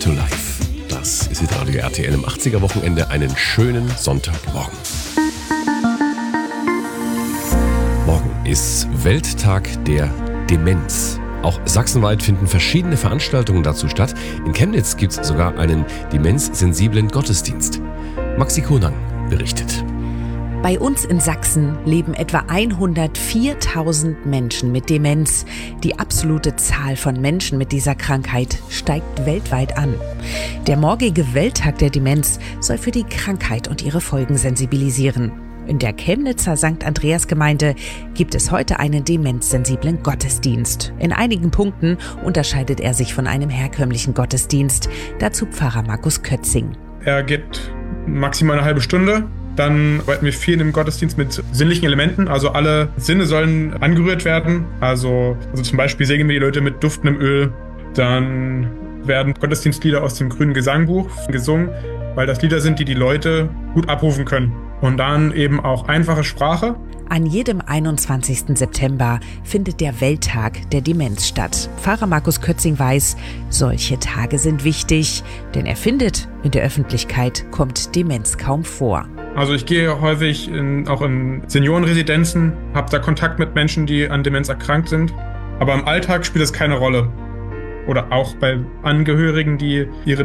to Life. Das ist die Radio RTL im 80er-Wochenende. Einen schönen Sonntagmorgen. Morgen ist Welttag der Demenz. Auch sachsenweit finden verschiedene Veranstaltungen dazu statt. In Chemnitz gibt es sogar einen demenzsensiblen Gottesdienst. Maxi Konang berichtet. Bei uns in Sachsen leben etwa 104.000 Menschen mit Demenz. Die absolute Zahl von Menschen mit dieser Krankheit steigt weltweit an. Der morgige Welttag der Demenz soll für die Krankheit und ihre Folgen sensibilisieren. In der Chemnitzer St. Andreas-Gemeinde gibt es heute einen demenzsensiblen Gottesdienst. In einigen Punkten unterscheidet er sich von einem herkömmlichen Gottesdienst. Dazu Pfarrer Markus Kötzing. Er geht maximal eine halbe Stunde. Dann arbeiten wir viel im Gottesdienst mit sinnlichen Elementen. Also alle Sinne sollen angerührt werden. Also zum Beispiel segnen wir die Leute mit duftendem Öl. Dann werden Gottesdienstlieder aus dem Grünen Gesangbuch gesungen, weil das Lieder sind, die die Leute gut abrufen können. Und dann eben auch einfache Sprache. An jedem 21. September findet der Welttag der Demenz statt. Pfarrer Markus Kötzing weiß, solche Tage sind wichtig, denn er findet, in der Öffentlichkeit kommt Demenz kaum vor. Also ich gehe häufig auch in Seniorenresidenzen, habe da Kontakt mit Menschen, die an Demenz erkrankt sind. Aber im Alltag spielt es keine Rolle. Oder auch bei Angehörigen, die ihre